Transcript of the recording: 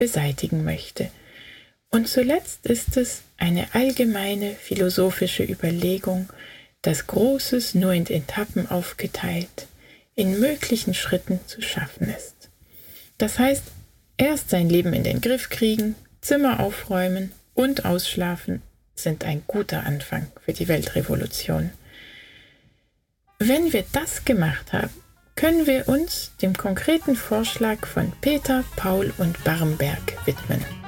beseitigen möchte. Und zuletzt ist es eine allgemeine philosophische Überlegung, dass Großes nur in Etappen aufgeteilt, in möglichen Schritten zu schaffen ist. Das heißt, erst sein Leben in den Griff kriegen, Zimmer aufräumen und ausschlafen sind ein guter Anfang für die Weltrevolution. Wenn wir das gemacht haben, können wir uns dem konkreten Vorschlag von Peter, Paul und Barmberg widmen.